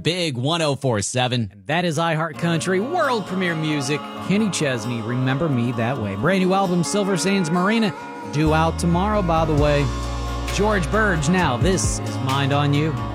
Big 104.7. And that is iHeart Country, world premiere music. Kenny Chesney, Remember Me That Way. Brand new album, Silver Sands Marina, due out tomorrow, by the way. George Burge, now this is Mind on You.